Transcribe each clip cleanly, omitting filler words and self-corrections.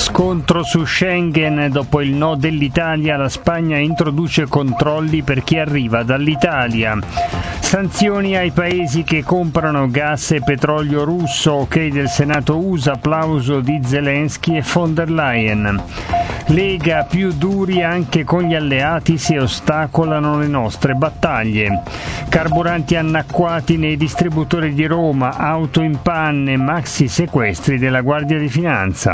Scontro su Schengen. Dopo il no dell'Italia, la Spagna introduce controlli per chi arriva dall'Italia. Sanzioni ai paesi che comprano gas e petrolio russo. Ok del Senato USA, applauso di Zelensky e von der Leyen. Lega, più duri anche con gli alleati se ostacolano le nostre battaglie. Carburanti annacquati nei distributori di Roma, auto in panne, maxi sequestri della Guardia di Finanza.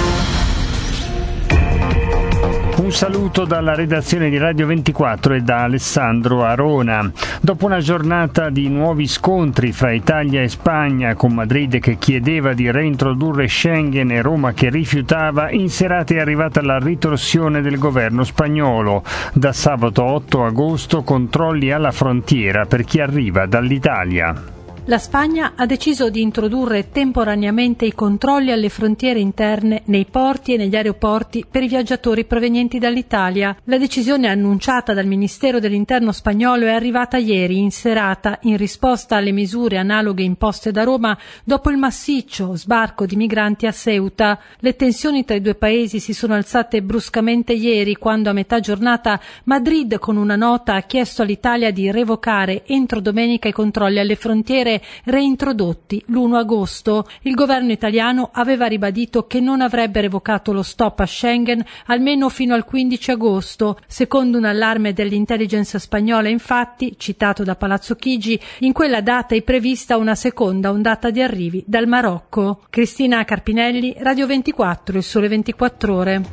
Un saluto dalla redazione di Radio 24 e da Alessandro Arona. Dopo una giornata di nuovi scontri fra Italia e Spagna, con Madrid che chiedeva di reintrodurre Schengen e Roma che rifiutava, in serata è arrivata la ritorsione del governo spagnolo. Da sabato 8 agosto controlli alla frontiera per chi arriva dall'Italia. La Spagna ha deciso di introdurre temporaneamente i controlli alle frontiere interne nei porti e negli aeroporti per i viaggiatori provenienti dall'Italia. La decisione annunciata dal Ministero dell'Interno spagnolo è arrivata ieri in serata in risposta alle misure analoghe imposte da Roma dopo il massiccio sbarco di migranti a Ceuta. Le tensioni tra i due paesi si sono alzate bruscamente ieri quando a metà giornata Madrid con una nota ha chiesto all'Italia di revocare entro domenica i controlli alle frontiere reintrodotti l'1 agosto. Il governo italiano aveva ribadito che non avrebbe revocato lo stop a Schengen almeno fino al 15 agosto. Secondo un allarme dell'intelligence spagnola, infatti, citato da Palazzo Chigi, in quella data è prevista una seconda ondata di arrivi dal Marocco. Cristina Carpinelli, Radio 24, Il Sole 24 Ore.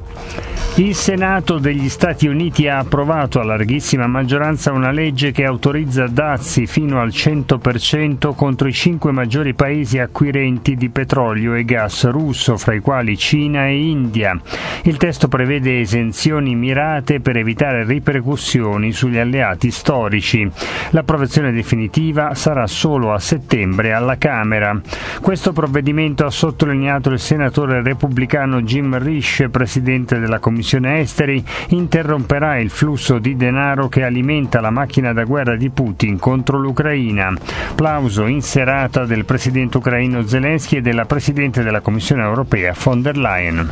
Il Senato degli Stati Uniti ha approvato a larghissima maggioranza una legge che autorizza dazi fino al 100% contro i 5 maggiori paesi acquirenti di petrolio e gas russo, fra i quali Cina e India. Il testo prevede esenzioni mirate per evitare ripercussioni sugli alleati storici. L'approvazione definitiva sarà solo a settembre alla Camera. Questo provvedimento, ha sottolineato il senatore repubblicano Jim Risch, presidente della Commissione Esteri, interromperà il flusso di denaro che alimenta la macchina da guerra di Putin contro l'Ucraina. Plauso in serata del presidente ucraino Zelensky e della presidente della Commissione europea von der Leyen.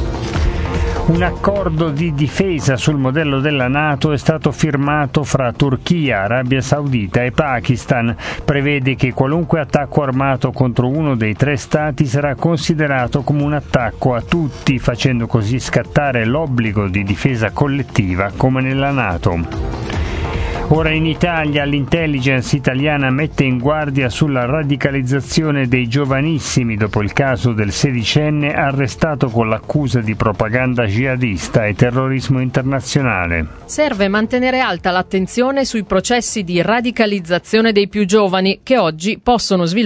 Un accordo di difesa sul modello della NATO è stato firmato fra Turchia, Arabia Saudita e Pakistan. Prevede che qualunque attacco armato contro uno dei 3 stati sarà considerato come un attacco a tutti, facendo così scattare l'obbligo di difesa collettiva come nella NATO. Ora in Italia l'intelligence italiana mette in guardia sulla radicalizzazione dei giovanissimi dopo il caso del 16enne arrestato con l'accusa di propaganda jihadista e terrorismo internazionale. Serve mantenere alta l'attenzione sui processi di radicalizzazione dei più giovani che oggi possono sviluppare